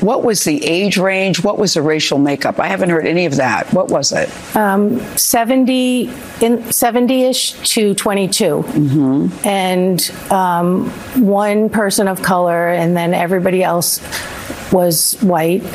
What was the age range? What was the racial makeup? I haven't heard any of that. What was it? 70-ish to 22. And one person of color, and then everybody else was white.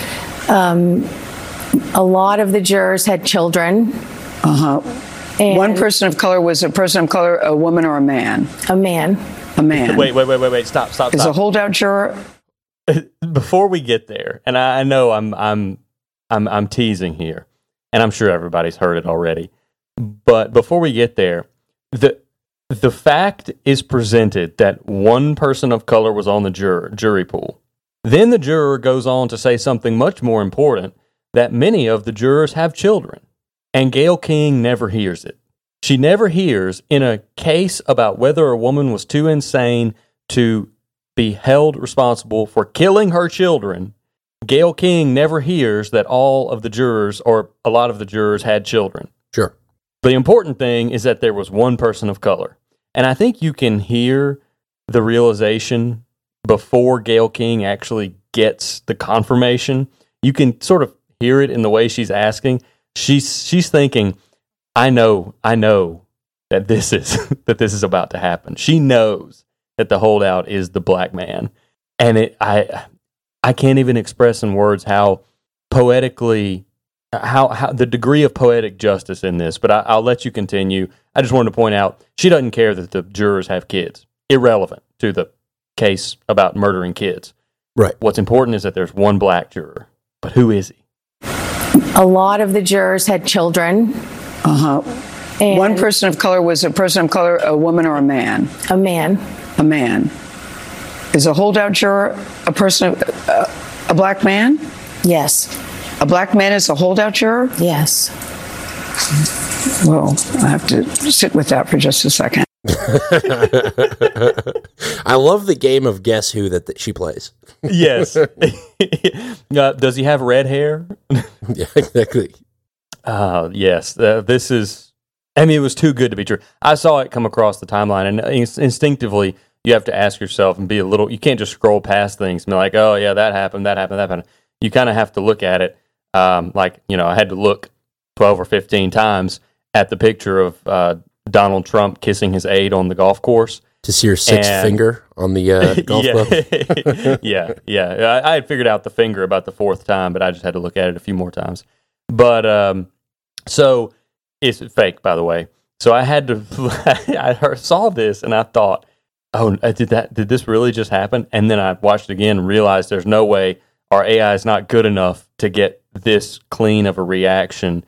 A lot of the jurors had children. One person of color was a person of color, a woman or a man? A man. A man. Wait. Stop. Is a holdout juror? Before we get there, and I know I'm teasing here, and I'm sure everybody's heard it already. But before we get there, the fact is presented that one person of color was on the jury pool. Then the juror goes on to say something much more important, that many of the jurors have children. And Gayle King never hears it. She never hears, in a case about whether a woman was too insane to be held responsible for killing her children, Gayle King never hears that all of the jurors, or a lot of the jurors, had children. Sure. The important thing is that there was one person of color. And I think you can hear the realization before Gayle King actually gets the confirmation. You can sort of hear it in the way she's asking. She's thinking, I know that this is about to happen. She knows that the holdout is the black man. And I can't even express in words how poetically, how the degree of poetic justice in this, but I'll let you continue. I just wanted to point out, she doesn't care that the jurors have kids. Irrelevant to the case about murdering kids. Right. What's important is that there's one black juror. But who is he? A lot of the jurors had children. One person of color was a person of color, a woman or a man? A man. A man. Is a holdout juror a person, a black man? Yes. A black man is a holdout juror? Yes. Well, I have to sit with that for just a second. I love the game of Guess Who that she plays. Yes. Does he have red hair? Yeah, exactly. Yes. This is, I mean, it was too good to be true. I saw it come across the timeline, and instinctively, you have to ask yourself and be a little, you can't just scroll past things and be like, oh, yeah, that happened. You kind of have to look at it. I had to look 12 or 15 times at the picture of Donald Trump kissing his aide on the golf course. To see your sixth finger on the golf club? Yeah. I had figured out the finger about the fourth time, but I just had to look at it a few more times. But, so, it's fake, by the way. So I had to, saw this, and I thought, oh, did this really just happen? And then I watched it again and realized there's no way our AI is not good enough to get this clean of a reaction.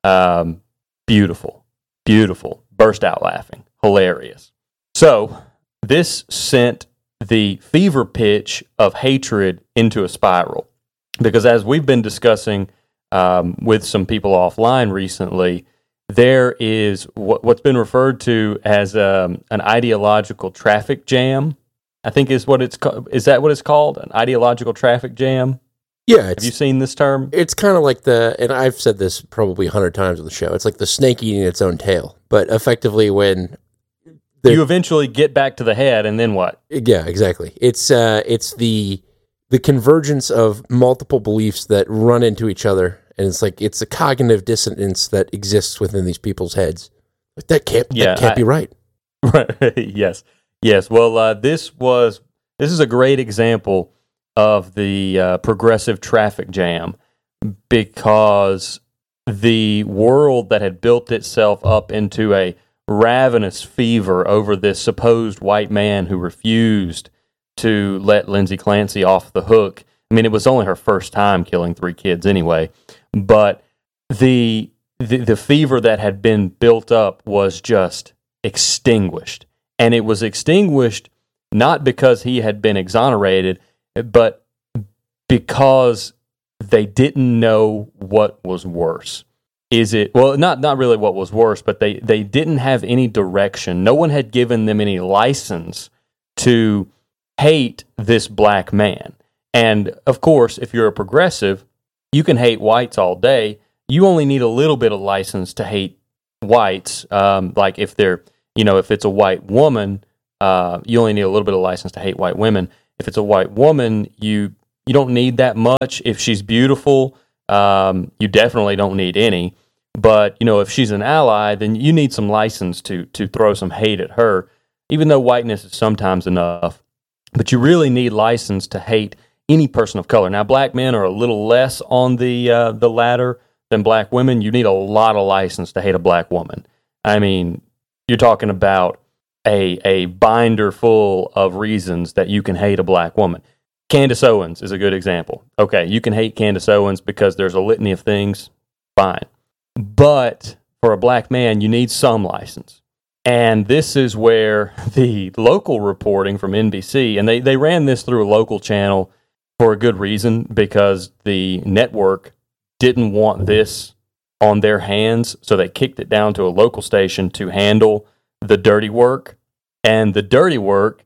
Beautiful. Burst out laughing. Hilarious. So this sent the fever pitch of hatred into a spiral. Because as we've been discussing with some people offline recently, there is what's been referred to as an ideological traffic jam. I think is what it's called. Is that what it's called? An ideological traffic jam? Yeah. Have you seen this term? It's kind of like and I've said this probably 100 times on the show, it's like the snake eating its own tail. But effectively when you eventually get back to the head, and then what? Yeah, exactly. It's the convergence of multiple beliefs that run into each other, and it's a cognitive dissonance that exists within these people's heads. That can't be right. Right. Yes. Well, this is a great example of the progressive traffic jam, because the world that had built itself up into a ravenous fever over this supposed white man who refused to let Lindsay Clancy off the hook. I mean, it was only her first time killing 3 kids anyway, but the fever that had been built up was just extinguished. And it was extinguished not because he had been exonerated, but because they didn't know what was worse. Not really what was worse, but they didn't have any direction. No one had given them any license to hate this black man. And of course, if you're a progressive, you can hate whites all day. You only need a little bit of license to hate whites. Like if it's a white woman, you only need a little bit of license to hate white women. If it's a white woman, you You don't need that much. If she's beautiful, you definitely don't need any. But, if she's an ally, then you need some license to throw some hate at her, even though whiteness is sometimes enough. But you really need license to hate any person of color. Now, black men are a little less on the ladder than black women. You need a lot of license to hate a black woman. I mean, you're talking about a binder full of reasons that you can hate a black woman. Candace Owens is a good example. Okay, you can hate Candace Owens because there's a litany of things. Fine. But for a black man, you need some license. And this is where the local reporting from NBC, and they ran this through a local channel for a good reason, because the network didn't want this on their hands, so they kicked it down to a local station to handle the dirty work. And the dirty work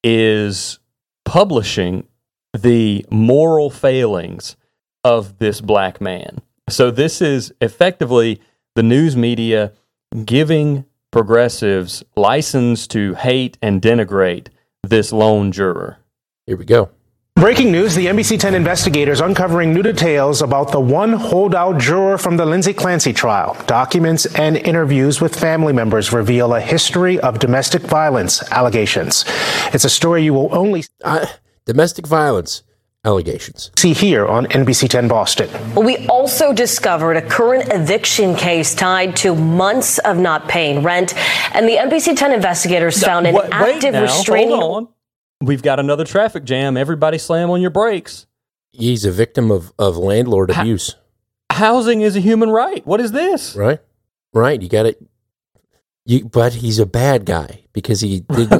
is publishing the moral failings of this black man. So this is effectively the news media giving progressives license to hate and denigrate this lone juror. Here we go. Breaking news, the NBC 10 investigators uncovering new details about the one holdout juror from the Lindsay Clancy trial. Documents and interviews with family members reveal a history of domestic violence allegations. It's a story you will only Domestic violence allegations. See here on NBC 10 Boston. Well, we also discovered a current eviction case tied to months of not paying rent, and the NBC 10 investigators found an active restraining. Hold on. We've got another traffic jam. Everybody slam on your brakes. He's a victim of landlord abuse. Housing is a human right. What is this? Right. You got it. But he's a bad guy because he did.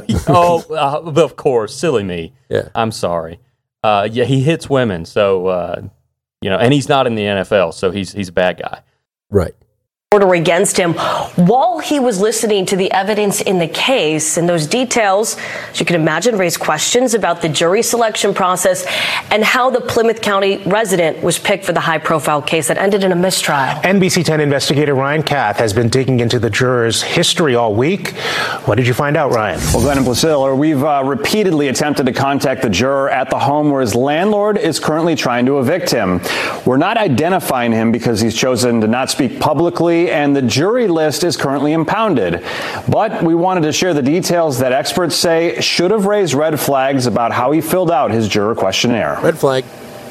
Of course. Silly me. Yeah. I'm sorry. He hits women. So, and he's not in the NFL. So he's a bad guy. Right. Order against him while he was listening to the evidence in the case, and those details, as you can imagine, raise questions about the jury selection process and how the Plymouth County resident was picked for the high-profile case that ended in a mistrial. NBC 10 investigator Ryan Kath has been digging into the juror's history all week. What did you find out, Ryan? Well, Glenn and Priscilla, we've repeatedly attempted to contact the juror at the home where his landlord is currently trying to evict him. We're not identifying him because he's chosen to not speak publicly, and the jury list is currently impounded. But we wanted to share the details that experts say should have raised red flags about how he filled out his juror questionnaire. Red flag.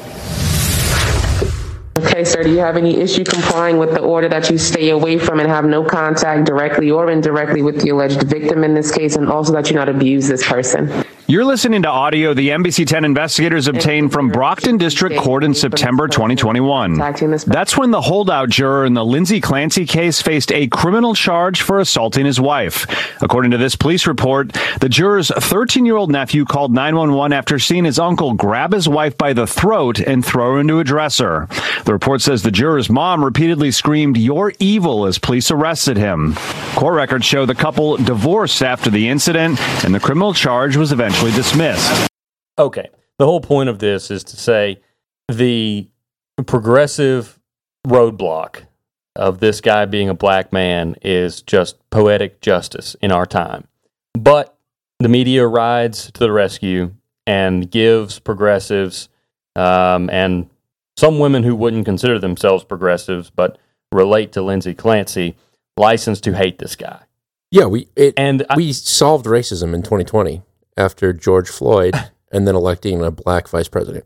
Okay, sir, do you have any issue complying with the order that you stay away from and have no contact directly or indirectly with the alleged victim in this case, and also that you not abuse this person? You're listening to audio the NBC 10 investigators obtained from Brockton District Court in September 2021. That's when the holdout juror in the Lindsay Clancy case faced a criminal charge for assaulting his wife. According to this police report, the juror's 13-year-old nephew called 911 after seeing his uncle grab his wife by the throat and throw her into a dresser. The report says the juror's mom repeatedly screamed, "You're evil," as police arrested him. Court records show the couple divorced after the incident, and the criminal charge was eventually dismissed. Okay. The whole point of this is to say the progressive roadblock of this guy being a black man is just poetic justice in our time. But the media rides to the rescue and gives progressives and some women who wouldn't consider themselves progressives but relate to Lindsay Clancy license to hate this guy. Yeah, we solved racism in 2020 after George Floyd and then electing a black vice president.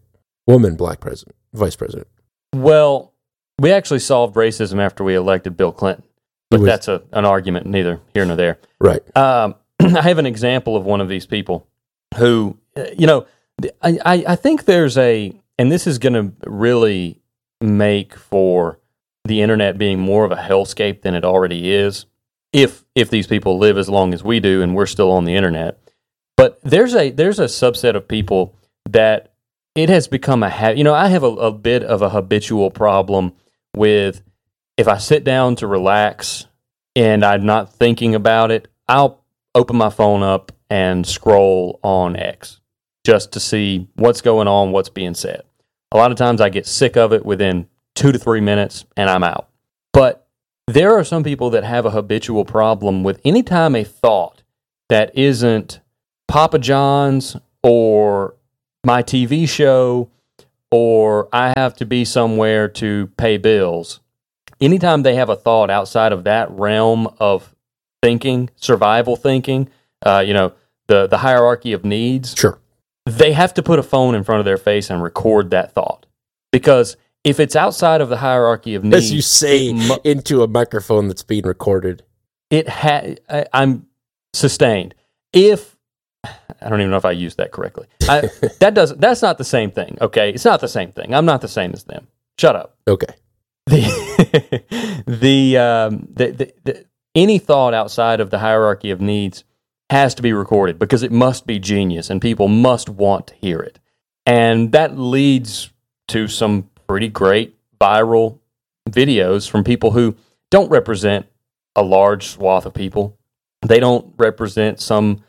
Vice president. Well, we actually solved racism after we elected Bill Clinton. But that's an argument neither here nor there. Right. I have an example of one of these people who, I think there's and this is going to really make for the internet being more of a hellscape than it already is, if these people live as long as we do and we're still on the internet. But there's a subset of people that it has become I have a bit of a habitual problem with, if I sit down to relax and I'm not thinking about it, I'll open my phone up and scroll on X just to see what's going on, what's being said. A lot of times I get sick of it within 2 to 3 minutes and I'm out. But there are some people that have a habitual problem with any time a thought that isn't Papa John's or my TV show or I have to be somewhere to pay bills. Anytime they have a thought outside of that realm of thinking, survival thinking, the hierarchy of needs, Sure. they have to put a phone in front of their face and record that thought. Because if it's outside of the hierarchy of needs, As you say into a microphone that's being recorded. I'm sustained. If I don't even know if I used that correctly. That's not the same thing. Okay, it's not the same thing. I'm not the same as them. Shut up. Okay. Any thought outside of the hierarchy of needs has to be recorded because it must be genius and people must want to hear it. And that leads to some pretty great viral videos from people who don't represent a large swath of people. They don't represent some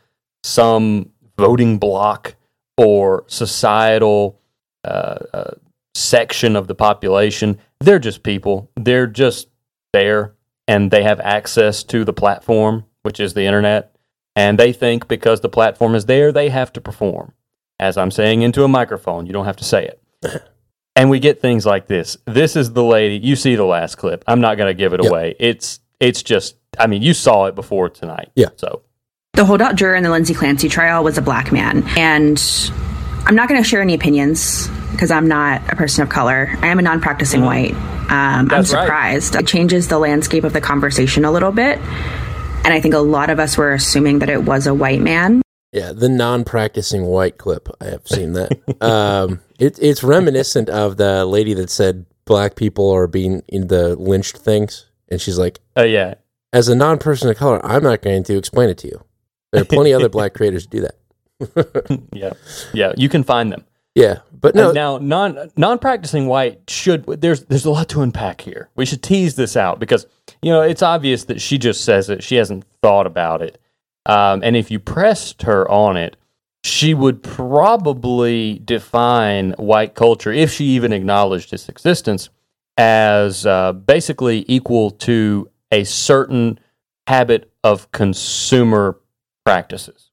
voting bloc or societal section of the population. They're just people. They're just there, and they have access to the platform, which is the internet. And they think because the platform is there, they have to perform. As I'm saying into a microphone, you don't have to say it. And we get things like this. This is the lady. You see the last clip. I'm not going to give it away. It's just, I mean, you saw it before tonight. Yeah. So the holdout juror in the Lindsay Clancy trial was a black man. And I'm not going to share any opinions because I'm not a person of color. I am a non-practicing white. I'm surprised. Right. It changes the landscape of the conversation a little bit. And I think a lot of us were assuming that it was a white man. Yeah, the non-practicing white clip. I have seen that. It's reminiscent of the lady that said black people are being in the lynched things. And she's like, yeah. As a non-person of color, I'm not going to explain it to you. There are plenty of other black creators who do that. Yeah, you can find them. Yeah, but no. Now, non-practicing white there's a lot to unpack here. We should tease this out because, it's obvious that she just says it. She hasn't thought about it. And if you pressed her on it, she would probably define white culture, if she even acknowledged its existence, as basically equal to a certain habit of consumer practices.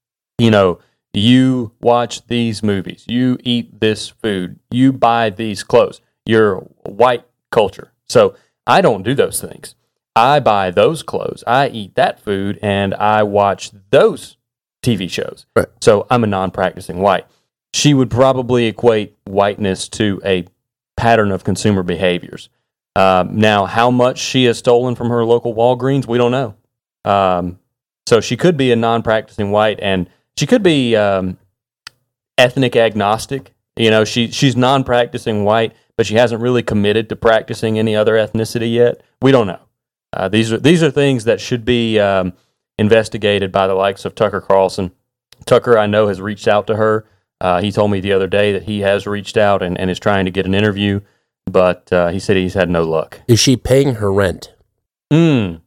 You watch these movies, you eat this food, you buy these clothes. You're white culture. So I don't do those things. I buy those clothes, I eat that food, and I watch those TV shows. Right. So I'm a non-practicing white. She would probably equate whiteness to a pattern of consumer behaviors. Now, how much she has stolen from her local Walgreens, we don't know. So she could be a non-practicing white, and she could be ethnic agnostic. She's non-practicing white, but she hasn't really committed to practicing any other ethnicity yet. We don't know. These are things that should be investigated by the likes of Tucker Carlson. Tucker, I know, has reached out to her. He told me the other day that he has reached out and is trying to get an interview, but he said he's had no luck. Is she paying her rent? Well,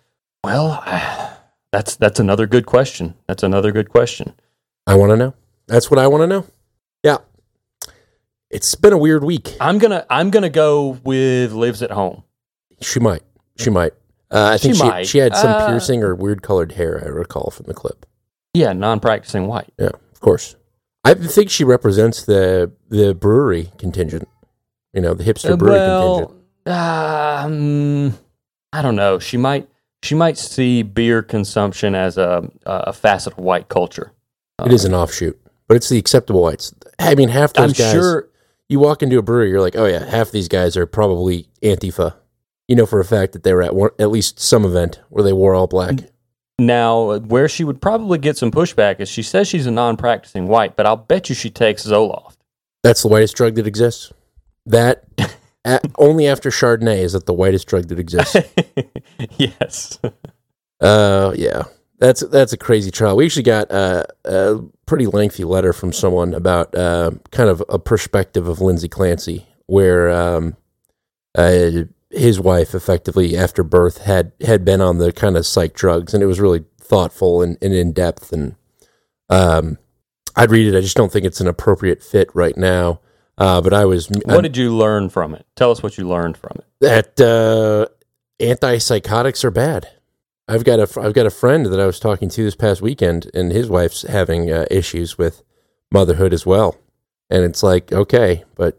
that's another good question. I want to know. That's what I want to know. Yeah. It's been a weird week. I'm gonna go with lives at home. She might. I think she had some piercing or weird colored hair, I recall from the clip. Yeah, non-practicing white. Yeah, of course. I think she represents the brewery contingent. The hipster brewery contingent. I don't know. She might see beer consumption as a facet of white culture. It is an offshoot, but it's the acceptable whites. I mean, half those guys. Sure. You walk into a brewery, you're like, oh yeah, half these guys are probably Antifa. For a fact that they were at least some event where they wore all black. Now, where she would probably get some pushback is she says she's a non-practicing white, but I'll bet you she takes Zoloft. That's the whitest drug that exists. That only after Chardonnay is that the whitest drug that exists. Yes. Yeah. That's a crazy trial. We actually got a pretty lengthy letter from someone about kind of a perspective of Lindsay Clancy, where his wife effectively after birth had been on the kind of psych drugs, and it was really thoughtful and in depth. And I'd read it. I just don't think it's an appropriate fit right now. But what did you learn from it? Tell us what you learned from it. That antipsychotics are bad. I've got a friend that I was talking to this past weekend, and his wife's having issues with motherhood as well. And it's like, okay, but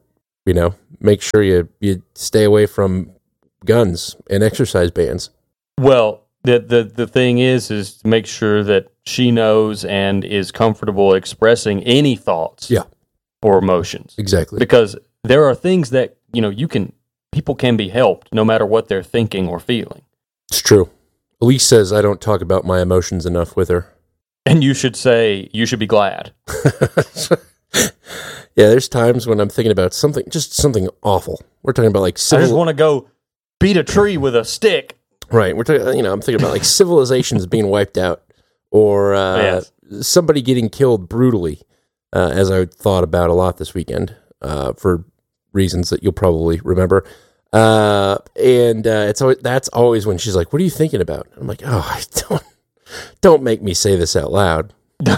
make sure you stay away from guns and exercise bans. Well, the thing is to make sure that she knows and is comfortable expressing any thoughts or emotions. Exactly. Because there are things that, people can be helped no matter what they're thinking or feeling. It's true. Elise says I don't talk about my emotions enough with her. And you should say, you should be glad. Yeah, there's times when I'm thinking about something awful. We're talking about like I just want to go beat a tree with a stick. Right. We're talking, I'm thinking about like civilizations being wiped out or somebody getting killed brutally, as I thought about a lot this weekend for reasons that you'll probably remember. That's always when she's like, "What are you thinking about?" I'm like, "Oh, don't make me say this out loud."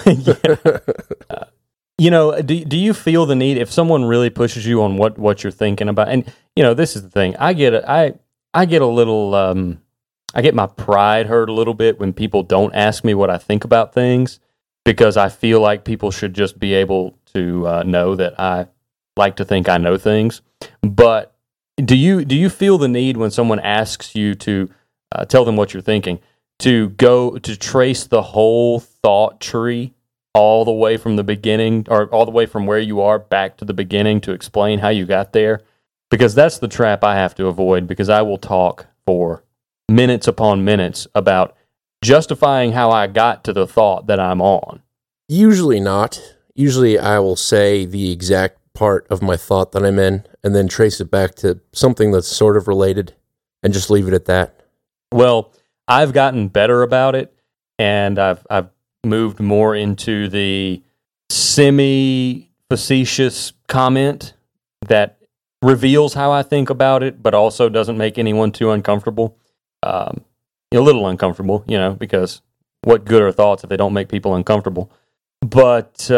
Do you feel the need if someone really pushes you on what you're thinking about? And this is the thing. I get a little. I get my pride hurt a little bit when people don't ask me what I think about things, because I feel like people should just be able to know that I like to think I know things. But do you feel the need when someone asks you to tell them what you're thinking to go to trace the whole thought tree all the way from the beginning, or all the way from where you are back to the beginning, to explain how you got there? Because that's the trap I have to avoid, because I will talk for minutes upon minutes about justifying how I got to the thought that I'm on. Usually not. Usually I will say the exact part of my thought that I'm in and then trace it back to something that's sort of related and just leave it at that. Well, I've gotten better about it, and I've moved more into the semi-facetious comment that reveals how I think about it, but also doesn't make anyone too uncomfortable. A little uncomfortable, because what good are thoughts if they don't make people uncomfortable? But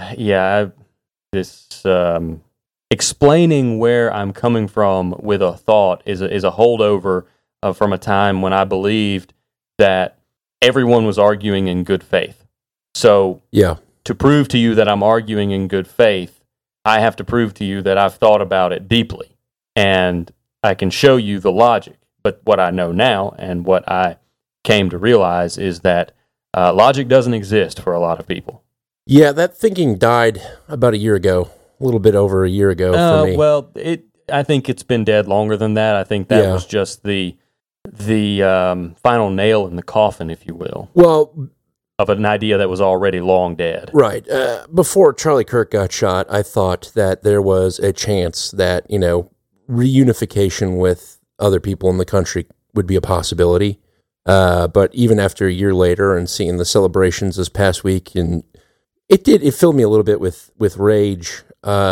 explaining where I'm coming from with a thought is a holdover from a time when I believed that everyone was arguing in good faith. So to prove to you that I'm arguing in good faith, I have to prove to you that I've thought about it deeply, and I can show you the logic. But what I know now, and what I came to realize, is that logic doesn't exist for a lot of people. Yeah, that thinking died about a year ago, a little bit over a year ago for me. Well, I think it's been dead longer than that. I think that was just the final nail in the coffin, if you will. Well, of an idea that was already long dead. Right. Before Charlie Kirk got shot, I thought that there was a chance that, reunification with other people in the country would be a possibility. But even after a year later and seeing the celebrations this past week, and it filled me a little bit with rage,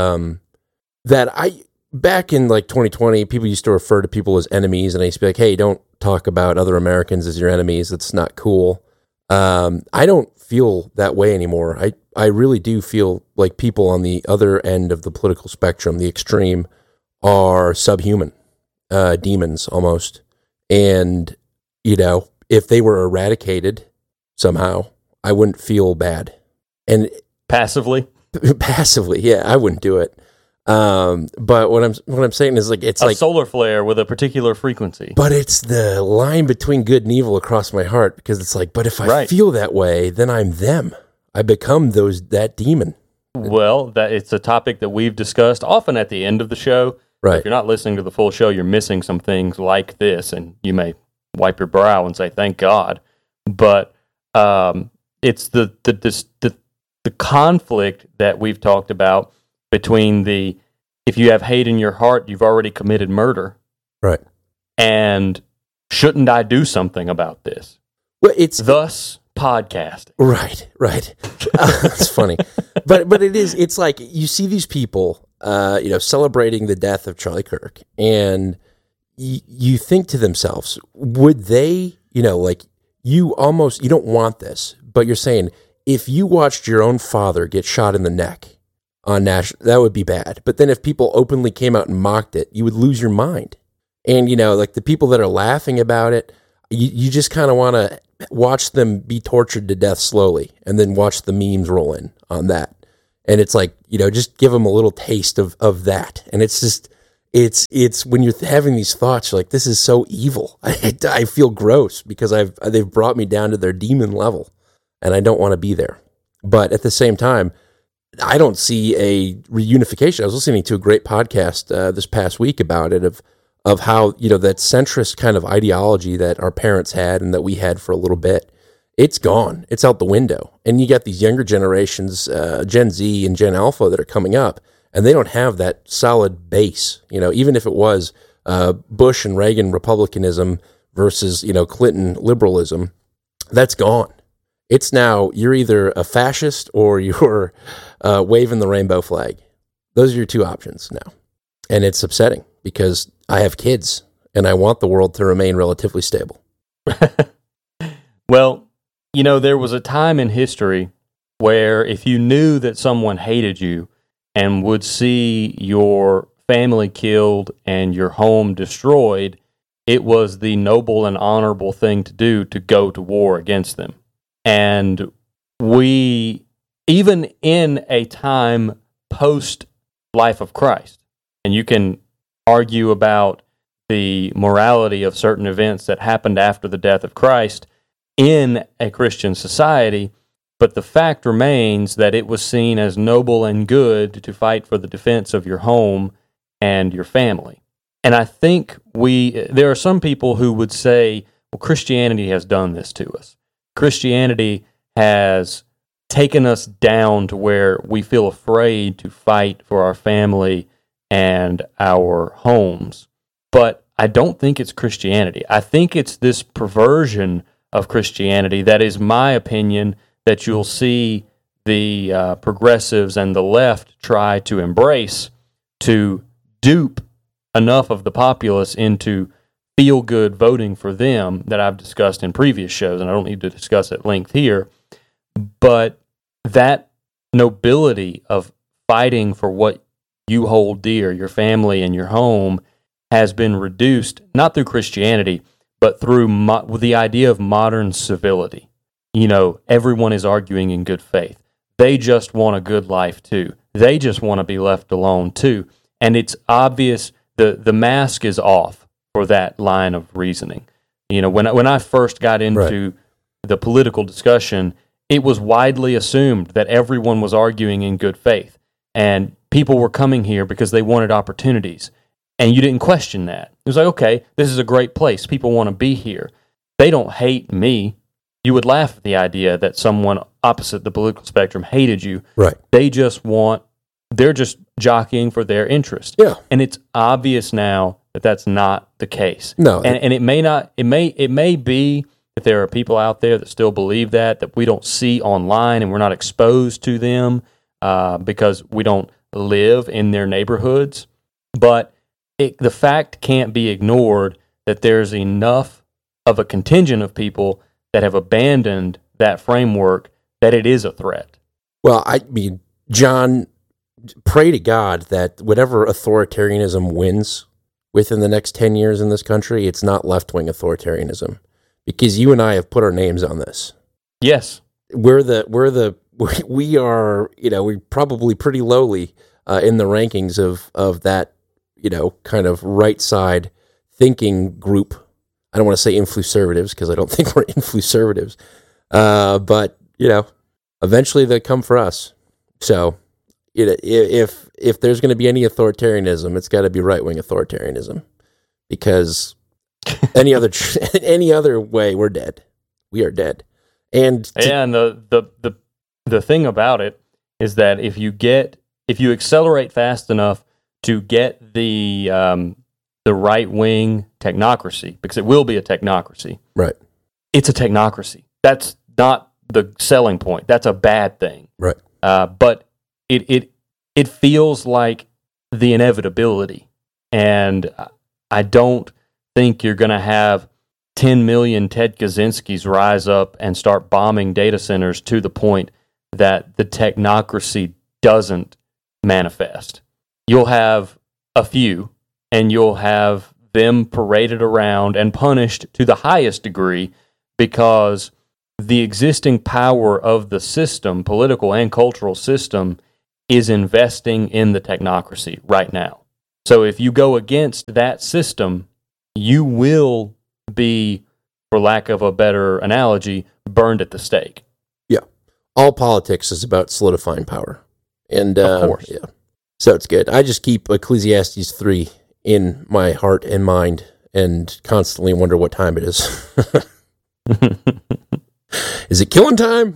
that back in like 2020, people used to refer to people as enemies, and I used to be like, hey, don't talk about other Americans as your enemies. That's not cool. I don't feel that way anymore. I really do feel like people on the other end of the political spectrum, the extreme, are subhuman. Demons almost. And, if they were eradicated somehow, I wouldn't feel bad. And passively, yeah, I wouldn't do it. But what I'm saying is it's like a solar flare with a particular frequency. But it's the line between good and evil across my heart, because it's like, but if I feel that way, then I'm them. I become that demon. Well, it's a topic that we've discussed often at the end of the show. Right. If you're not listening to the full show, you're missing some things like this, and you may wipe your brow and say, "Thank God." But it's the conflict that we've talked about between if you have hate in your heart, you've already committed murder. Right. And shouldn't I do something about this? Well, it's thus podcasting. Right. It's funny. But it's like you see these people celebrating the death of Charlie Kirk, and you think to themselves, would they, you don't want this, but you're saying, if you watched your own father get shot in the neck on national, that would be bad. But then if people openly came out and mocked it, you would lose your mind. And, the people that are laughing about it, you just kind of want to watch them be tortured to death slowly, and then watch the memes roll in on that. And it's like, just give them a little taste of that. And it's just, it's when you're having these thoughts, you're like, this is so evil. I feel gross because they've brought me down to their demon level, and I don't want to be there. But at the same time, I don't see a reunification. I was listening to a great podcast this past week about it, of how, that centrist kind of ideology that our parents had and that we had for a little bit, it's gone. It's out the window. And you got these younger generations, Gen Z and Gen Alpha, that are coming up, and they don't have that solid base. Even if it was Bush and Reagan republicanism versus, Clinton liberalism, that's gone. It's now, you're either a fascist or you're waving the rainbow flag. Those are your two options now. And it's upsetting because I have kids and I want the world to remain relatively stable. Well, there was a time in history where if you knew that someone hated you and would see your family killed and your home destroyed, it was the noble and honorable thing to do to go to war against them. And we, even in a time post life of Christ, and you can argue about the morality of certain events that happened after the death of Christ in a Christian society, but the fact remains that it was seen as noble and good to fight for the defense of your home and your family. And I think there are some people who would say, well, Christianity has done this to us. Christianity has taken us down to where we feel afraid to fight for our family and our homes. But I don't think it's Christianity. I think it's this perversion of Christianity that is my opinion that you'll see the progressives and the left try to embrace to dupe enough of the populace into feel-good voting for them that I've discussed in previous shows, and I don't need to discuss at length here. But that nobility of fighting for what you hold dear, your family and your home, has been reduced, not through Christianity, but through the idea of modern civility. Everyone is arguing in good faith. They just want a good life too. They just want to be left alone too. And it's obvious the mask is off for that line of reasoning. When I first got into the political discussion, it was widely assumed that everyone was arguing in good faith, and people were coming here because they wanted opportunities, and you didn't question that. It was like, okay, this is a great place. People want to be here. They don't hate me. You would laugh at the idea that someone opposite the political spectrum hated you. Right. They're just jockeying for their interest. Yeah. And it's obvious now that that's not the case. No. And it may be that there are people out there that still believe that we don't see online and we're not exposed to them because we don't live in their neighborhoods. But the fact can't be ignored that there's enough of a contingent of people that have abandoned that framework that it is a threat. Well, I mean, John, pray to God that whatever authoritarianism wins within the next 10 years in this country, it's not left-wing authoritarianism, because you and I have put our names on this. Yes. We are, we're probably pretty lowly in the rankings of that, kind of right side thinking group. I don't want to say influcervatives because I don't think we're influcervatives. But, eventually they come for us. So if there's going to be any authoritarianism, it's got to be right-wing authoritarianism, because any other way, we're dead. We are dead. And the thing about it is that if you accelerate fast enough to get the right-wing technocracy, because it will be a technocracy. Right. It's a technocracy. That's not the selling point. That's a bad thing. Right. But it feels like the inevitability. And I don't think you're going to have 10 million Ted Kaczynskis rise up and start bombing data centers to the point that the technocracy doesn't manifest. You'll have a few, and you'll have them paraded around and punished to the highest degree, because the existing power of the system, political and cultural system, is investing in the technocracy right now. So if you go against that system, you will be, for lack of a better analogy, burned at the stake. Yeah. All politics is about solidifying power. And of course. Yeah. So it's good. I just keep Ecclesiastes 3 in my heart and mind and constantly wonder what time it is. Is it killing time?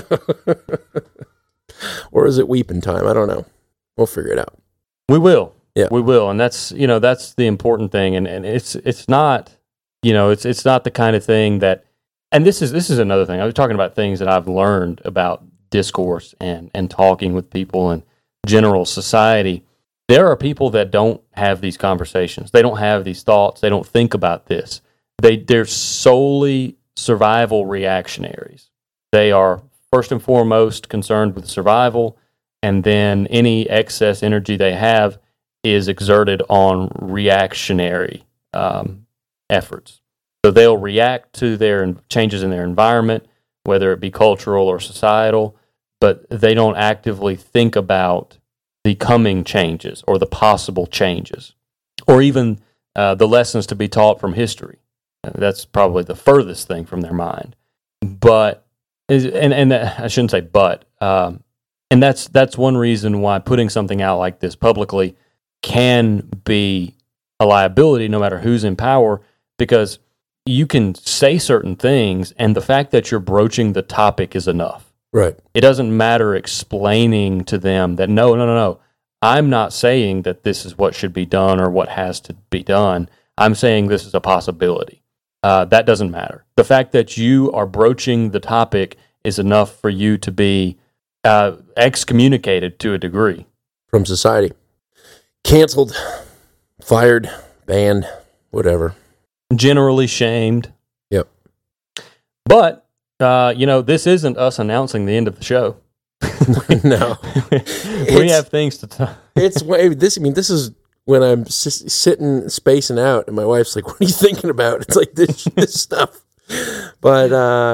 Or is it weeping time? I don't know. We'll figure it out. We will. Yeah. We will. And that's the important thing. And it's not, it's not the kind of thing that, and this is another thing. I was talking about things that I've learned about discourse and talking with people and general society. There are people that don't have these conversations. They don't have these thoughts. They don't think about this. They're solely survival reactionaries. They are first and foremost concerned with survival, and then any excess energy they have is exerted on reactionary efforts. So they'll react to their changes in their environment, whether it be cultural or societal, but they don't actively think about the coming changes or the possible changes, or even the lessons to be taught from history. That's probably the furthest thing from their mind. But, and I shouldn't say but, and that's one reason why putting something out like this publicly can be a liability no matter who's in power, because you can say certain things, and the fact that you're broaching the topic is enough. Right. It doesn't matter explaining to them that, no, I'm not saying that this is what should be done or what has to be done. I'm saying this is a possibility. That doesn't matter. The fact that you are broaching the topic is enough for you to be excommunicated to a degree. From society. Canceled, fired, banned, whatever. Generally shamed. Yep. But, this isn't us announcing the end of the show. No. We have things to talk. This is when I'm sitting spacing out, and my wife's like, "What are you thinking about?" It's like this stuff. But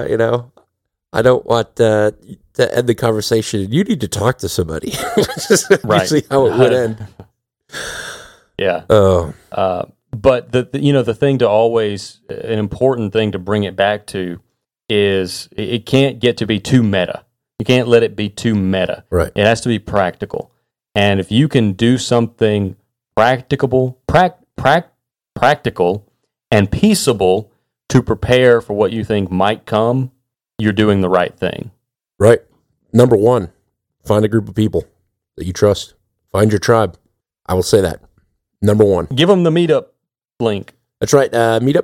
I don't want to end the conversation. You need to talk to somebody. Right. See how it would end. Yeah. Oh. But the thing to always, an important thing to bring it back to is it can't get to be too meta. You can't let it be too meta. Right. It has to be practical. And if you can do something practical and peaceable to prepare for what you think might come, you're doing the right thing. Right. Number one, find a group of people that you trust. Find your tribe. I will say that. Number one. Give them the meetup link. That's right.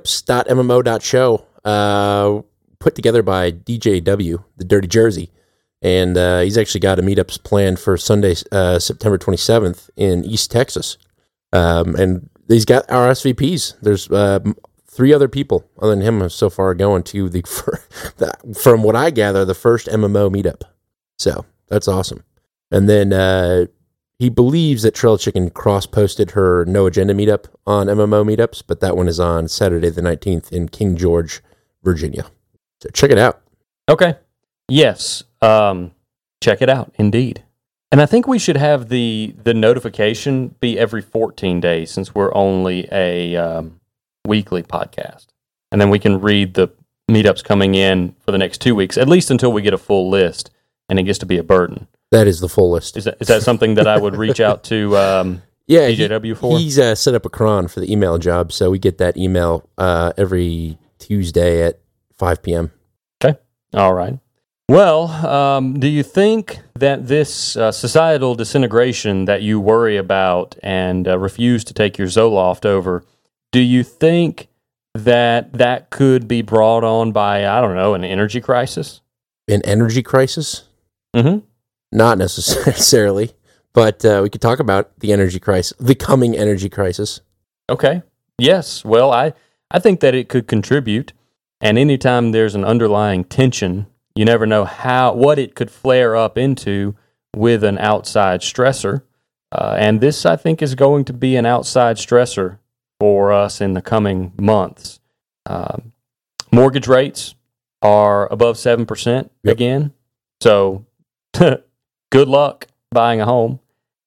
Meetups.mmo.show. Put together by DJ W, the Dirty Jersey. And he's actually got a meetups planned for Sunday, September 27th in East Texas. And he's got RSVPs. There's 3 other people other than him so far going to from what I gather, the first MMO meetup. So that's awesome. And then he believes that Trail Chicken cross-posted her No Agenda meetup on MMO meetups, but that one is on Saturday the 19th in King George, Virginia. So check it out. Okay. Yes. Check it out, indeed. And I think we should have the notification be every 14 days, since we're only a weekly podcast. And then we can read the meetups coming in for the next 2 weeks, at least until we get a full list, and it gets to be a burden. That is the full list. Is that something that I would reach out to DJW for? He's set up a cron for the email job, so we get that email every Tuesday at 5 p.m. Okay. All right. Well, do you think that this societal disintegration that you worry about and refuse to take your Zoloft over, do you think that could be brought on by, I don't know, an energy crisis? An energy crisis? Mm-hmm. Not necessarily, but we could talk about the energy crisis, the coming energy crisis. Okay. Yes. Well, I think that it could contribute, and anytime there's an underlying tension, you never know what it could flare up into with an outside stressor. And this, I think, is going to be an outside stressor for us in the coming months. Mortgage rates are above 7% again. So good luck buying a home.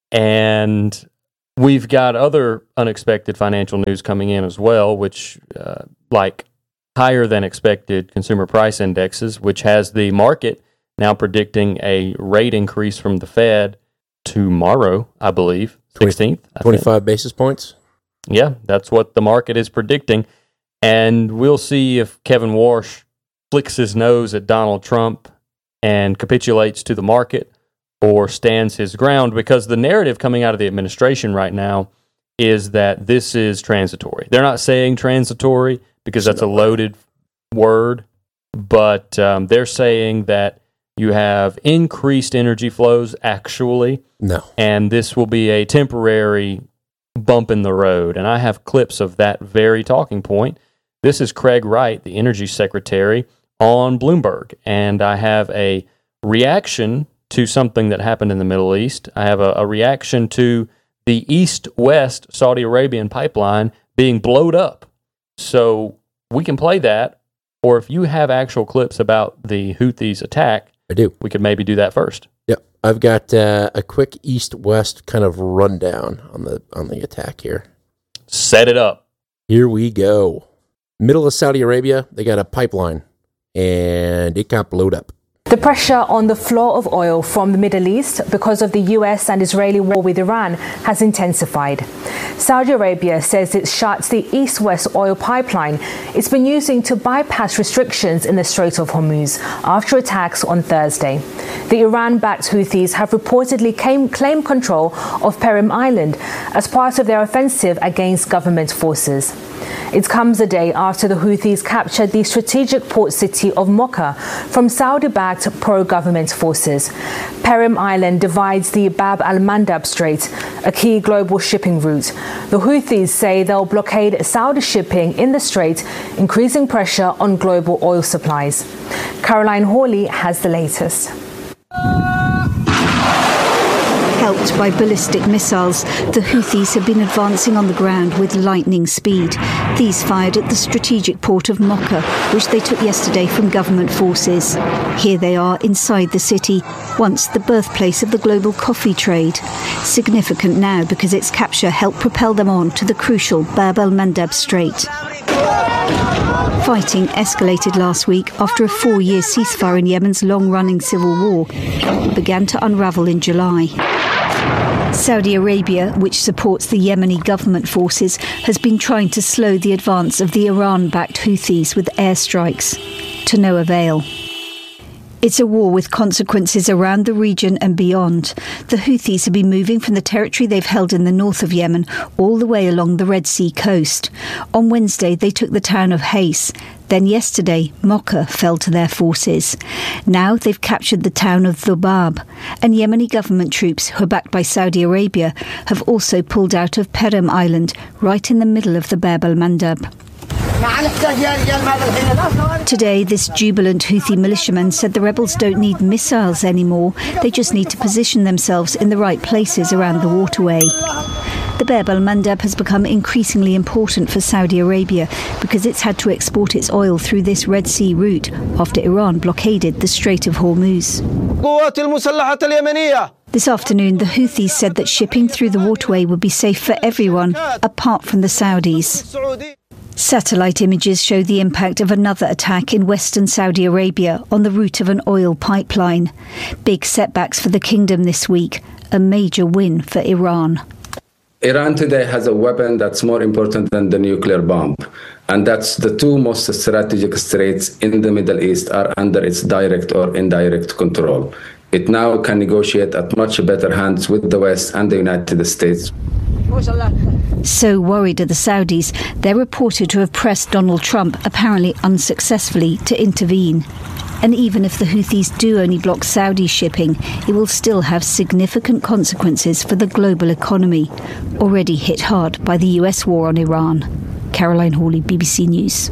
And we've got other unexpected financial news coming in as well, which like higher than expected consumer price indexes, which has the market now predicting a rate increase from the Fed tomorrow, I believe, 16th. 25 basis points? Yeah, that's what the market is predicting. And we'll see if Kevin Warsh flicks his nose at Donald Trump and capitulates to the market or stands his ground, because the narrative coming out of the administration right now is that this is transitory. They're not saying transitory because that's a loaded word, but they're saying that you have increased energy flows, actually. No. And this will be a temporary bump in the road. And I have clips of that very talking point. This is Craig Wright, the energy secretary, on Bloomberg. And I have a reaction to something that happened in the Middle East. I have a reaction to the east-west Saudi Arabian pipeline being blowed up. So we can play that, or if you have actual clips about the Houthis attack, I do. We could maybe do that first. Yep, I've got a quick east-west kind of rundown on the attack here. Set it up. Here we go. Middle of Saudi Arabia, they got a pipeline, and it got blowed up. The pressure on the flow of oil from the Middle East because of the US and Israeli war with Iran has intensified. Saudi Arabia says it shut the east-west oil pipeline it's been using to bypass restrictions in the Strait of Hormuz after attacks on Thursday. The Iran-backed Houthis have reportedly claimed control of Perim Island as part of their offensive against government forces. It comes a day after the Houthis captured the strategic port city of Mocha from Saudi-backed pro-government forces. Perim Island divides the Bab al-Mandab Strait, a key global shipping route. The Houthis say they'll blockade Saudi shipping in the strait, increasing pressure on global oil supplies. Caroline Hawley has the latest. Helped by ballistic missiles, the Houthis have been advancing on the ground with lightning speed. These fired at the strategic port of Mocha, which they took yesterday from government forces. Here they are inside the city, once the birthplace of the global coffee trade. Significant now because its capture helped propel them on to the crucial Bab al-Mandab Strait. Fighting escalated last week after a 4-year ceasefire in Yemen's long-running civil war began to unravel in July. Saudi Arabia, which supports the Yemeni government forces, has been trying to slow the advance of the Iran-backed Houthis with airstrikes, to no avail. It's a war with consequences around the region and beyond. The Houthis have been moving from the territory they've held in the north of Yemen all the way along the Red Sea coast. On Wednesday, they took the town of Hais. Then yesterday, Mocha fell to their forces. Now they've captured the town of Dhubab, and Yemeni government troops, who are backed by Saudi Arabia, have also pulled out of Perim Island, right in the middle of the Bab al-Mandab. Today, this jubilant Houthi militiaman said the rebels don't need missiles anymore. They just need to position themselves in the right places around the waterway. The Bab al-Mandab has become increasingly important for Saudi Arabia because it's had to export its oil through this Red Sea route after Iran blockaded the Strait of Hormuz. This afternoon, the Houthis said that shipping through the waterway would be safe for everyone, apart from the Saudis. Satellite images show the impact of another attack in western Saudi Arabia on the route of an oil pipeline. Big setbacks for the kingdom this week, a major win for Iran. Iran today has a weapon that's more important than the nuclear bomb. And that's the two most strategic straits in the Middle East are under its direct or indirect control. It now can negotiate at much better hands with the West and the United States. So worried are the Saudis, they're reported to have pressed Donald Trump, apparently unsuccessfully, to intervene. And even if the Houthis do only block Saudi shipping, it will still have significant consequences for the global economy, already hit hard by the US war on Iran. Caroline Hawley, BBC News.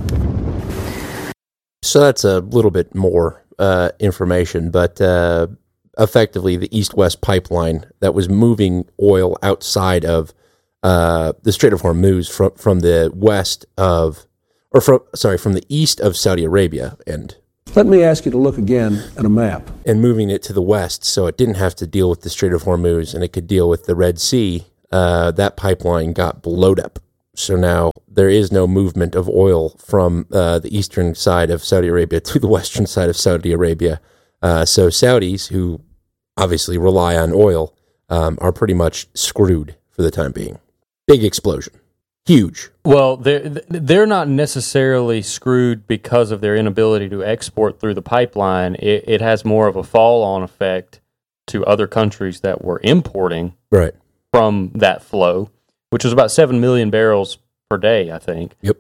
So that's a little bit more information, but effectively the east-west pipeline that was moving oil outside of the Strait of Hormuz from the west of, from the east of Saudi Arabia and Let me ask you to look again at a map. And moving it to the west, so it didn't have to deal with the Strait of Hormuz, and it could deal with the Red Sea, that pipeline got blowed up. So now there is no movement of oil from the eastern side of Saudi Arabia to the western side of Saudi Arabia. So Saudis, who obviously rely on oil, are pretty much screwed for the time being. Big explosion. Huge. Well, they're not necessarily screwed because of their inability to export through the pipeline. It has more of a fall-on effect to other countries that were importing from that flow, which was about 7 million barrels per day, I think. Yep.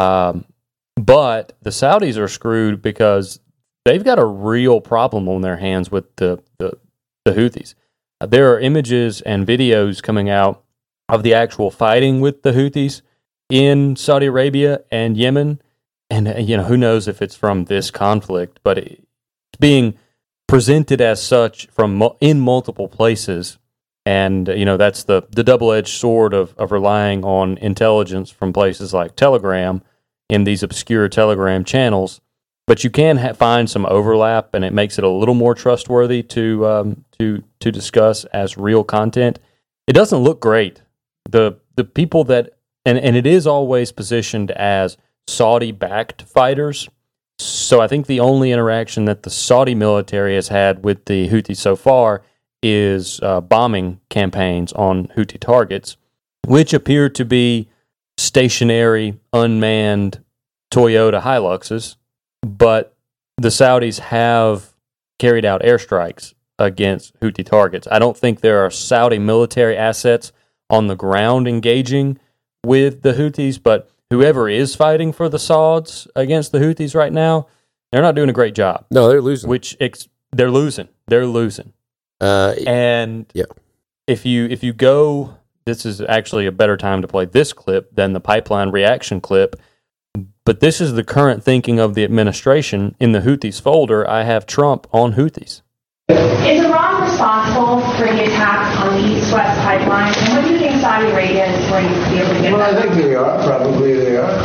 But the Saudis are screwed because they've got a real problem on their hands with the Houthis. There are images and videos coming out of the actual fighting with the Houthis in Saudi Arabia and Yemen. And, who knows if it's from this conflict, but it's being presented as such in multiple places. And, that's the double-edged sword of relying on intelligence from places like Telegram in these obscure Telegram channels. But you can find some overlap, and it makes it a little more trustworthy to discuss as real content. It doesn't look great. The people that and it is always positioned as Saudi-backed fighters. So I think the only interaction that the Saudi military has had with the Houthis so far is bombing campaigns on Houthi targets, which appear to be stationary, unmanned Toyota Hiluxes. But the Saudis have carried out airstrikes against Houthi targets. I don't think there are Saudi military assets on the ground engaging with the Houthis, but whoever is fighting for the Sauds against the Houthis right now, they're not doing a great job. No, they're losing. They're losing. They're losing. And if you go, this is actually a better time to play this clip than the pipeline reaction clip. But this is the current thinking of the administration. In the Houthis folder, I have Trump on Houthis. Is Iran responsible for the attack on the East-West pipeline? And what do you think Saudi Arabia is going to be able to get? Well, I think they are. Probably they are.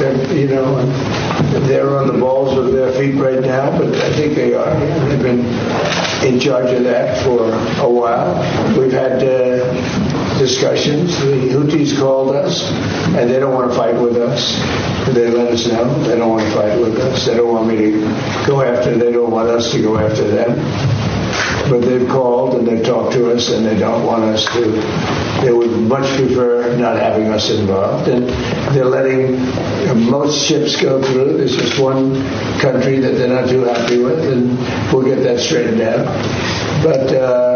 They're on the balls of their feet right now, but I think they are. They've been in charge of that for a while. We've had discussions. The Houthis called us, and they don't want to fight with us. They let us know they don't want to fight with us. They don't want me to go after. They don't want us to go after them. But they've called and they've talked to us, and they don't want us to. They would much prefer not having us involved. And they're letting most ships go through. There's just one country that they're not too happy with, and we'll get that straightened out. But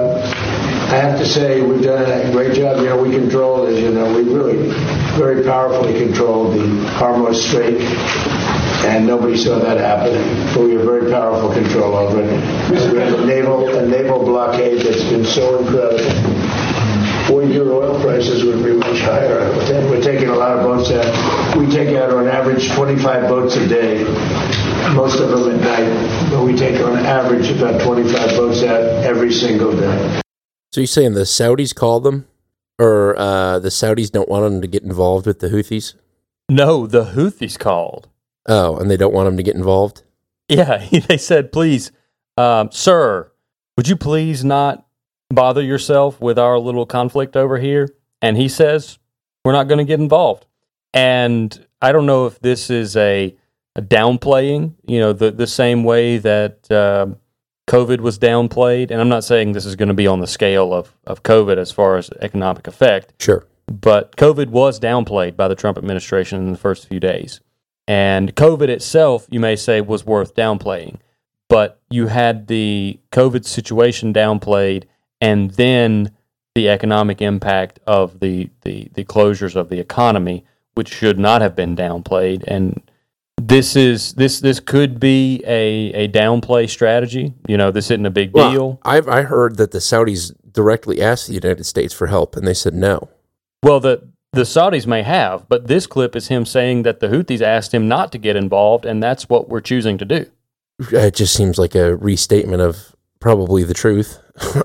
I have to say we've done a great job. We control, as you know, we really very powerfully controlled the Hormuz Strait. And nobody saw that happening. But we have very powerful control over it. We have a naval blockade that's been so incredible. 4-year oil prices would be much higher. We're taking a lot of boats out. We take out on average 25 boats a day, most of them at night. But we take on average about 25 boats out every single day. So you're saying the Saudis called them? Or the Saudis don't want them to get involved with the Houthis? No, the Houthis called. Oh, and they don't want him to get involved? Yeah, they said, please, sir, would you please not bother yourself with our little conflict over here? And he says, we're not going to get involved. And I don't know if this is a downplaying, the same way that COVID was downplayed. And I'm not saying this is going to be on the scale of COVID as far as economic effect. Sure. But COVID was downplayed by the Trump administration in the first few days. And COVID itself, you may say, was worth downplaying. But you had the COVID situation downplayed, and then the economic impact of the closures of the economy, which should not have been downplayed. And this could be a downplay strategy. This isn't a big deal. I heard that the Saudis directly asked the United States for help, and they said no. Well, the Saudis may have, but this clip is him saying that the Houthis asked him not to get involved, and that's what we're choosing to do. It just seems like a restatement of probably the truth.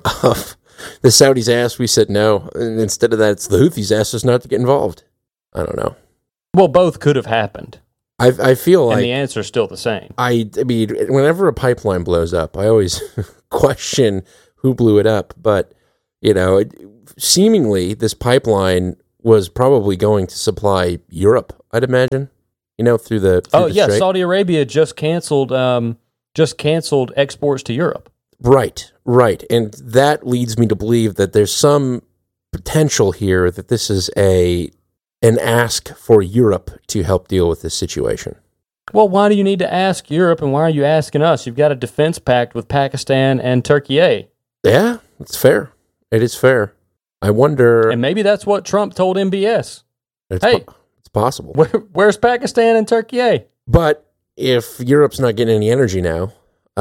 The Saudis asked, we said no, and instead of that, it's the Houthis asked us not to get involved. I don't know. Well, both could have happened. I feel like... And the answer is still the same. I mean, whenever a pipeline blows up, I always question who blew it up. But, seemingly this pipeline was probably going to supply Europe, I'd imagine, through the Strait. Saudi Arabia just canceled exports to Europe. Right. And that leads me to believe that there's some potential here that this is an ask for Europe to help deal with this situation. Well, why do you need to ask Europe, and why are you asking us? You've got a defense pact with Pakistan and Turkey. Yeah, it's fair. It is fair. I wonder... And maybe that's what Trump told MBS. It's possible. Where's Pakistan and Turkey? But if Europe's not getting any energy now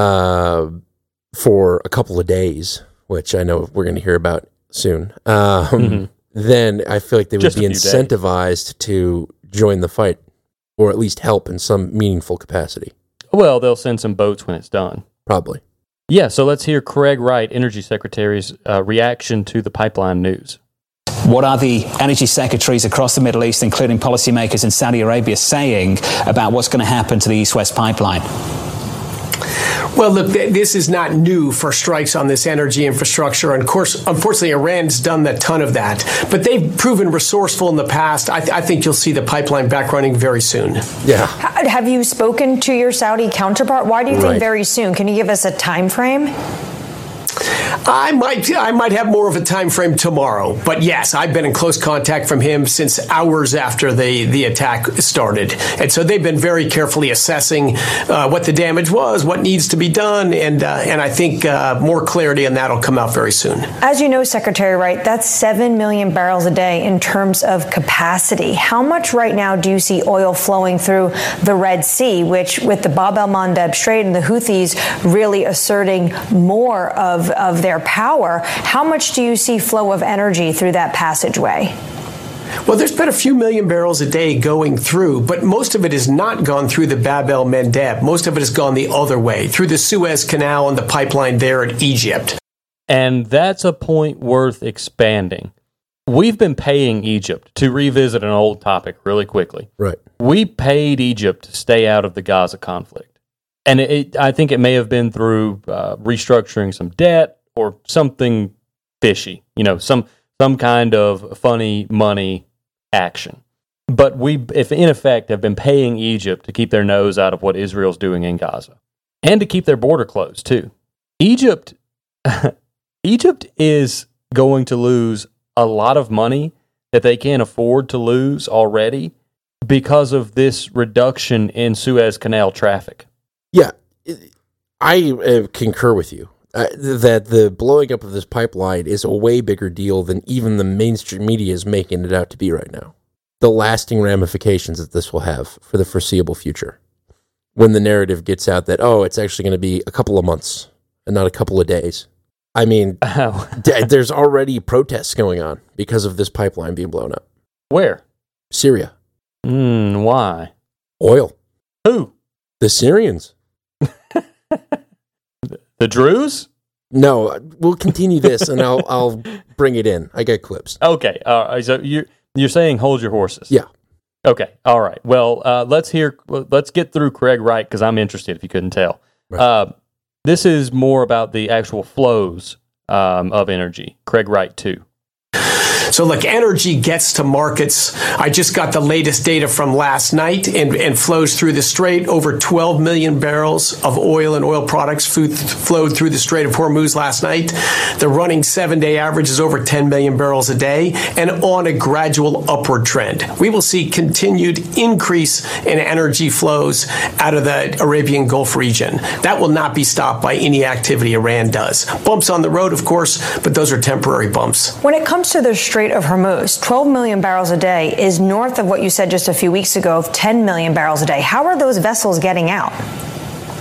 for a couple of days, which I know we're going to hear about soon, then I feel like they would be incentivized to join the fight, or at least help in some meaningful capacity. Well, they'll send some boats when it's done. Probably. Yeah, so let's hear Craig Wright, Energy Secretary's reaction to the pipeline news. What are the energy secretaries across the Middle East, including policymakers in Saudi Arabia, saying about what's going to happen to the East-West pipeline? Well, look, this is not new for strikes on this energy infrastructure. And of course, unfortunately, Iran's done a ton of that. But they've proven resourceful in the past. I think you'll see the pipeline back running very soon. Yeah. Have you spoken to your Saudi counterpart? Why do you think very soon? Can you give us a time frame? I might have more of a time frame tomorrow, but yes, I've been in close contact from him since hours after the attack started, and so they've been very carefully assessing what the damage was, what needs to be done, and I think more clarity on that will come out very soon. As you know, Secretary Wright, that's 7 million barrels a day in terms of capacity. How much right now do you see oil flowing through the Red Sea, which with the Bab el-Mandeb Strait and the Houthis really asserting more of their power, how much do you see flow of energy through that passageway? Well, there's been a few million barrels a day going through, but most of it has not gone through the Bab el-Mandeb. Most of it has gone the other way, through the Suez Canal and the pipeline there in Egypt. And that's a point worth expanding. We've been paying Egypt, to revisit an old topic really quickly. Right. We paid Egypt to stay out of the Gaza conflict. And I think it may have been through restructuring some debt or something fishy, some kind of funny money action. But we, if in effect, have been paying Egypt to keep their nose out of what Israel's doing in Gaza and to keep their border closed too. Egypt is going to lose a lot of money that they can't afford to lose already because of this reduction in Suez Canal traffic. Yeah, I concur with you. That the blowing up of this pipeline is a way bigger deal than even the mainstream media is making it out to be right now. The lasting ramifications that this will have for the foreseeable future. When the narrative gets out that, it's actually going to be a couple of months and not a couple of days. I mean, there's already protests going on because of this pipeline being blown up. Where? Syria. Why? Oil. Who? The Syrians. The Druze? No, we'll continue this, and I'll bring it in. I got clips. Okay, so you're saying hold your horses? Yeah. Okay, all right. Well, let's get through Craig Wright because I'm interested. If you couldn't tell, right. This is more about the actual flows of energy. Craig Wright too. So look, energy gets to markets. I just got the latest data from last night and flows through the Strait. Over 12 million barrels of oil and oil products flowed through the Strait of Hormuz last night. The running 7-day average is over 10 million barrels a day and on a gradual upward trend. We will see continued increase in energy flows out of the Arabian Gulf region. That will not be stopped by any activity Iran does. Bumps on the road, of course, but those are temporary bumps. When it comes to the Strait of Hormuz, 12 million barrels a day is north of what you said just a few weeks ago of 10 million barrels a day. How are those vessels getting out?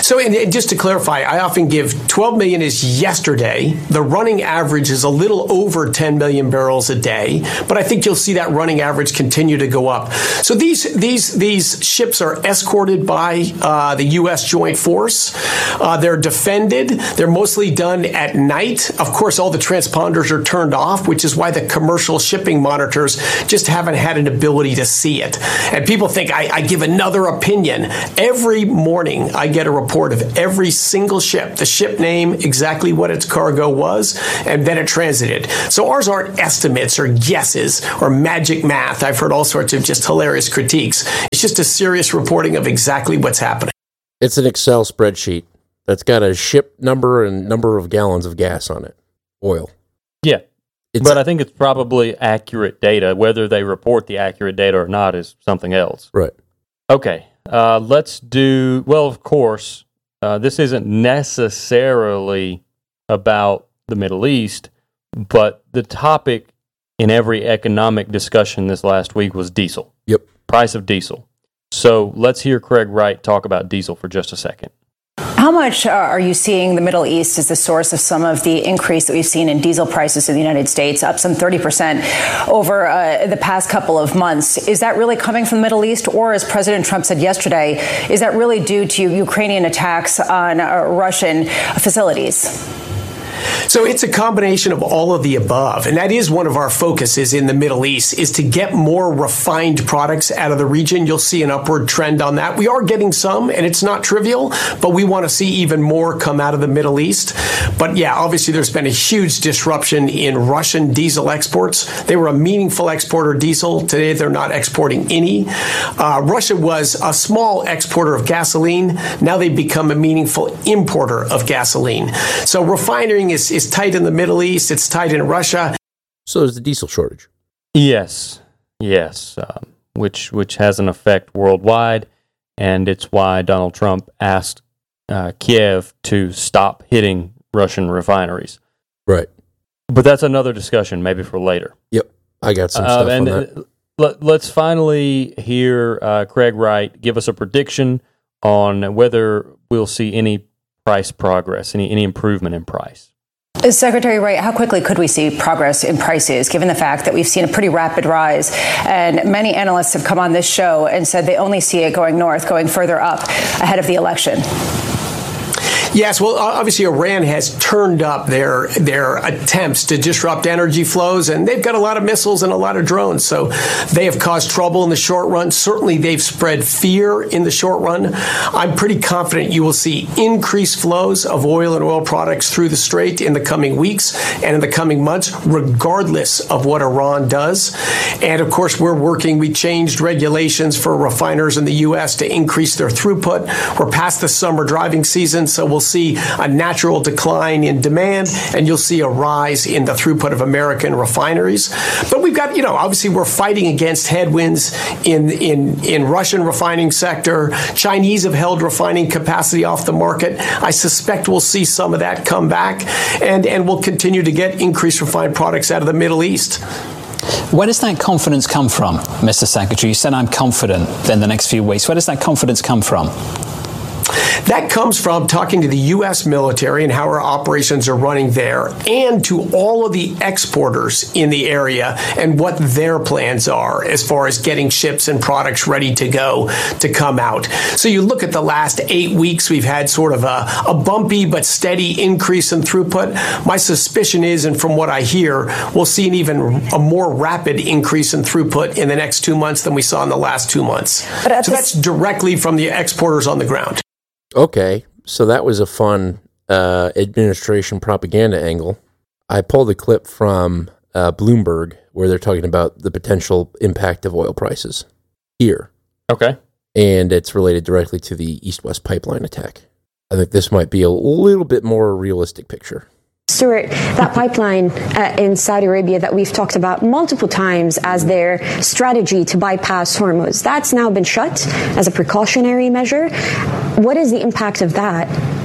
So, and just to clarify, I often give 12 million is yesterday. The running average is a little over 10 million barrels a day, but I think you'll see that running average continue to go up. So these ships are escorted by the U.S. Joint Force. They're defended. They're mostly done at night. Of course, all the transponders are turned off, which is why the commercial shipping monitors just haven't had an ability to see it. And people think I give another opinion. Every morning, I get a report of every single ship, the ship name, exactly what its cargo was, and then it transited. So ours aren't estimates or guesses or magic math. I've heard all sorts of just hilarious critiques. It's just a serious reporting of exactly what's happening. It's an Excel spreadsheet that's got a ship number and number of gallons of gas on it, oil. Yeah. But I think it's probably accurate data. Whether they report the accurate data or not is something else. Right. Okay. Let's do, well, of course, this isn't necessarily about the Middle East, but the topic in every economic discussion this last week was diesel. Yep. Price of diesel. So let's hear Craig Wright talk about diesel for just a second. How much are you seeing the Middle East as the source of some of the increase that we've seen in diesel prices in the United States, up some 30% over the past couple of months? Is that really coming from the Middle East, or, as President Trump said yesterday, is that really due to Ukrainian attacks on Russian facilities? So it's a combination of all of the above. And that is one of our focuses in the Middle East, is to get more refined products out of the region. You'll see an upward trend on that. We are getting some, and it's not trivial, but we want to see even more come out of the Middle East. But yeah, obviously there's been a huge disruption in Russian diesel exports. They were a meaningful exporter of diesel. Today they're not exporting any. Russia was a small exporter of gasoline. Now they've become a meaningful importer of gasoline. So refining is tight in the Middle East. It's tight in Russia. So there's the diesel shortage. Yes, which has an effect worldwide, and it's why Donald Trump asked Kiev to stop hitting Russian refineries. Right. But that's another discussion, maybe for later. Yep, I got some stuff on that. Let's finally hear Craig Wright give us a prediction on whether we'll see any price progress, any improvement in price. Secretary Wright, how quickly could we see progress in prices, given the fact that we've seen a pretty rapid rise? And many analysts have come on this show and said they only see it going north, going further up ahead of the election. Yes, well, obviously Iran has turned up their attempts to disrupt energy flows, and they've got a lot of missiles and a lot of drones, so they have caused trouble in the short run. Certainly, they've spread fear in the short run. I'm pretty confident you will see increased flows of oil and oil products through the Strait in the coming weeks and in the coming months, regardless of what Iran does. And, of course, we changed regulations for refiners in the U.S. to increase their throughput. We're past the summer driving season, so we'll see a natural decline in demand, and you'll see a rise in the throughput of American refineries. But we've got, obviously we're fighting against headwinds in Russian refining sector. Chinese have held refining capacity off the market. I suspect we'll see some of that come back, and we'll continue to get increased refined products out of the Middle East. Where does that confidence come from, Mr. Secretary? You said I'm confident in the next few weeks. Where does that confidence come from? That comes from talking to the U.S. military and how our operations are running there, and to all of the exporters in the area and what their plans are as far as getting ships and products ready to go to come out. So you look at the last 8 weeks, we've had sort of a bumpy but steady increase in throughput. My suspicion is, and from what I hear, we'll see a more rapid increase in throughput in the next 2 months than we saw in the last 2 months. So that's directly from the exporters on the ground. Okay, so that was a fun administration propaganda angle. I pulled a clip from Bloomberg where they're talking about the potential impact of oil prices here. Okay. And it's related directly to the East-West pipeline attack. I think this might be a little bit more realistic picture. Stuart, that pipeline in Saudi Arabia that we've talked about multiple times as their strategy to bypass Hormuz, that's now been shut as a precautionary measure. What is the impact of that?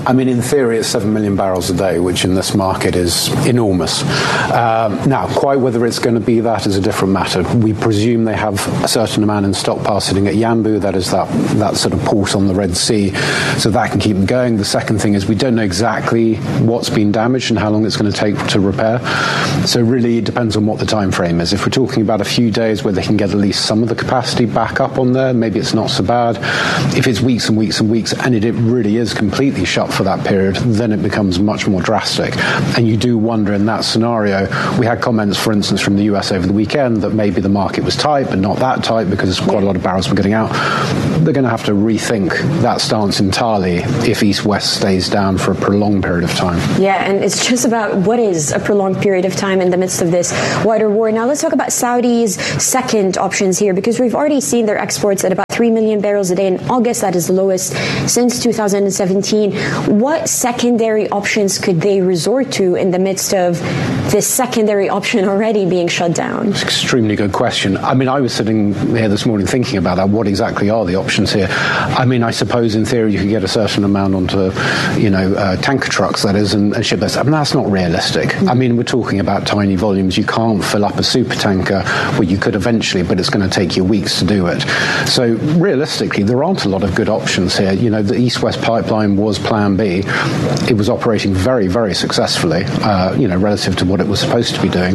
I mean, in theory, it's 7 million barrels a day, which in this market is enormous. Now, quite whether it's going to be that is a different matter. We presume they have a certain amount in stockpile sitting at Yanbu, that is that sort of port on the Red Sea, so that can keep them going. The second thing is we don't know exactly what's been damaged and how long it's going to take to repair. So really, it depends on what the time frame is. If we're talking about a few days where they can get at least some of the capacity back up on there, maybe it's not so bad. If it's weeks and weeks and weeks, and it really is completely shut for that period, then it becomes much more drastic. And you do wonder in that scenario, we had comments, for instance, from the US over the weekend that maybe the market was tight, but not that tight because quite a lot of barrels were getting out. They're going to have to rethink that stance entirely if East-West stays down for a prolonged period of time. Yeah, and it's just about what is a prolonged period of time in the midst of this wider war. Now let's talk about Saudi's second options here, because we've already seen their exports at about 3 million barrels a day in August. That is the lowest since 2017. What secondary options could they resort to in the midst of this secondary option already being shut down? It's an extremely good question. I mean, I was sitting here this morning thinking about that. What exactly are the options here? I mean, I suppose in theory you could get a certain amount onto, tanker trucks, that is, and ship those. I mean, that's not realistic. I mean, we're talking about tiny volumes. You can't fill up a super tanker. Well, you could eventually, but it's going to take you weeks to do it. So realistically, there aren't a lot of good options here. You know, the East-West pipeline was Plan B. It was operating very, very successfully, relative to what it was supposed to be doing.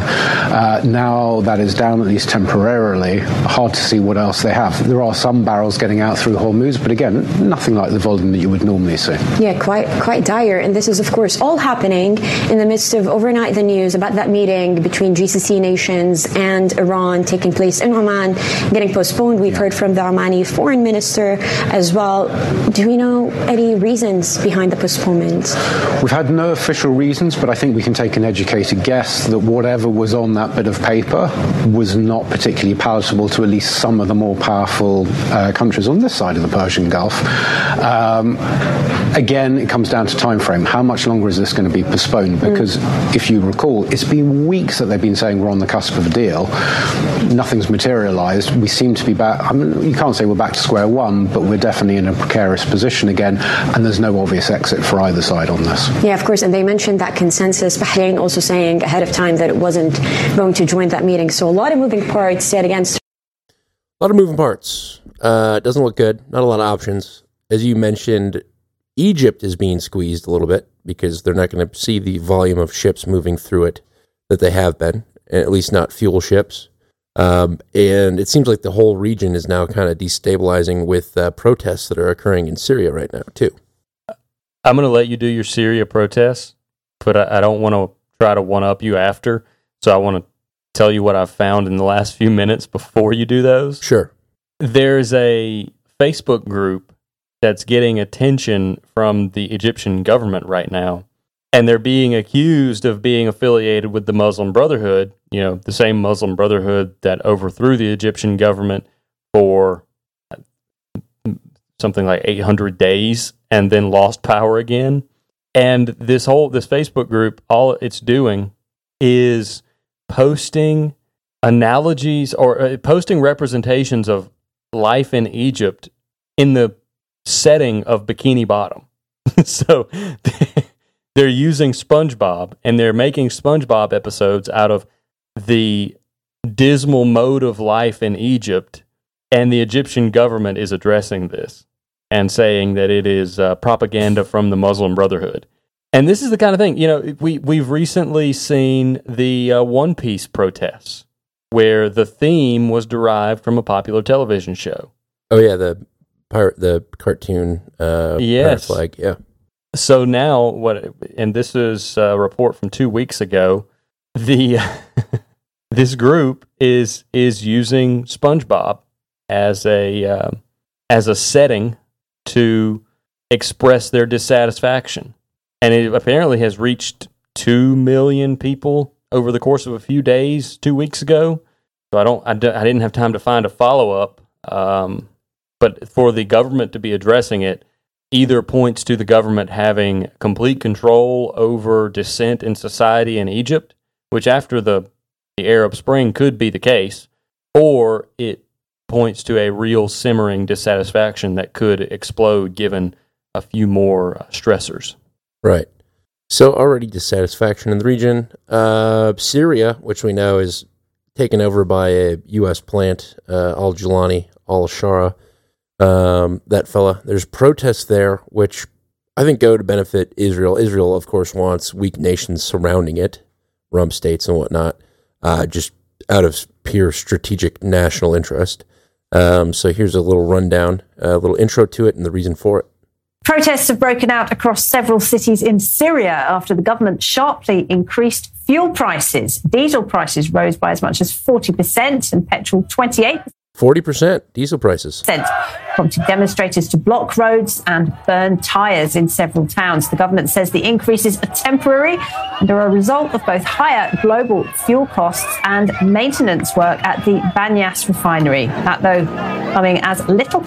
Now that is down, at least temporarily. Hard to see what else they have. There are some barrels getting out through Hormuz, but again, nothing like the volume that you would normally see. Yeah, quite dire. And this is, of course, all happening in the midst of overnight the news about that meeting between GCC nations and Iran taking place in Oman getting postponed. We've heard from the Omani foreign minister as well. Do we know any reasons behind the postponement? We've had no official reasons, but I think we can take an educated guess that whatever was on that bit of paper was not particularly palatable to at least some of the more powerful countries on this side of the Persian Gulf. Again, it comes down to time frame. How much longer is this going to be postponed? Because if you recall, it's been weeks that they've been saying we're on the cusp of a deal. Nothing's materialized. We seem to be back. I mean, you can't say we're back to square one, but we're definitely in a precarious position again, and there's no obvious exit for either side on this. Yeah, of course, and they mentioned that consensus. Bahrain also saying ahead of time that it wasn't going to join that meeting. So a lot of moving parts yet against. A lot of moving parts. It doesn't look good. Not a lot of options. As you mentioned, Egypt is being squeezed a little bit because they're not going to see the volume of ships moving through it that they have been, at least not fuel ships. And it seems like the whole region is now kind of destabilizing with protests that are occurring in Syria right now, too. I'm going to let you do your Syria protests, but I don't want to try to one-up you after, so I want to tell you what I've found in the last few minutes before you do those. Sure. There's a Facebook group that's getting attention from the Egyptian government right now, and they're being accused of being affiliated with the Muslim Brotherhood, the same Muslim Brotherhood that overthrew the Egyptian government for something like 800 days and then lost power again. And this Facebook group, all it's doing is posting analogies or posting representations of life in Egypt in the setting of Bikini Bottom. So they're using SpongeBob, and they're making SpongeBob episodes out of the dismal mode of life in Egypt, and the Egyptian government is addressing this and saying that it is propaganda from the Muslim Brotherhood. And this is the kind of thing, we've recently seen the One Piece protests, where the theme was derived from a popular television show. Oh yeah, the cartoon pirate flag, yeah. So now, and this is a report from 2 weeks ago, this group is using SpongeBob as a setting to express their dissatisfaction. And it apparently has reached 2 million people over the course of a few days 2 weeks ago. So I didn't have time to find a follow-up. But for the government to be addressing it either points to the government having complete control over dissent in society in Egypt, which after the Arab Spring could be the case, or it points to a real simmering dissatisfaction that could explode given a few more stressors. Right. So already dissatisfaction in the region. Syria, which we know is taken over by a U.S. plant, al-Jilani, al-Shara, that fella. There's protests there, which I think go to benefit Israel. Israel, of course, wants weak nations surrounding it, rump states and whatnot, just out of pure strategic national interest. So here's a little rundown, a little intro to it and the reason for it. Protests have broken out across several cities in Syria after the government sharply increased fuel prices. Diesel prices rose by as much as 40% and petrol 28%. 40% diesel prices. Prompted demonstrators to block roads and burn tyres in several towns. The government says the increases are temporary and are a result of both higher global fuel costs and maintenance work at the Banyas refinery. That, though, coming as little